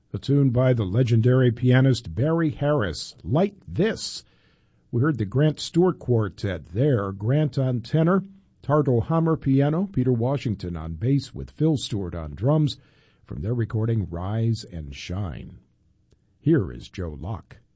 a tune by the legendary pianist Barry Harris, Like This. We heard the Grant Stewart Quartet there, Grant on tenor, Tardo Hammer piano, Peter Washington on bass with Phil Stewart on drums, from their recording Rise and Shine. Here is Joe Locke.